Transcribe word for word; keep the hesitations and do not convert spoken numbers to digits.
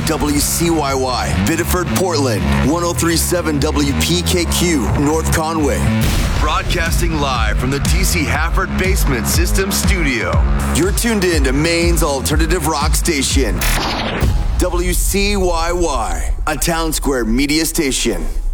W C Y Y, Biddeford, Portland, one oh three point seven W P K Q, North Conway. Broadcasting live from the T C Hafford Basement System Studio. You're tuned in to Maine's alternative rock station, W C Y Y, a Town Square media station.